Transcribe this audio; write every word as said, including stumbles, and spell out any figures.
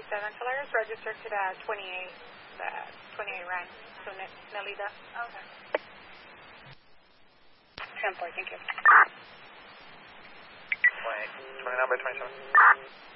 fifty-seven. Polaris registered to the twenty-eight, the twenty-eight run. So, Nelida. Okay. ten four, thank you. twenty, twenty-nine by twenty-seven.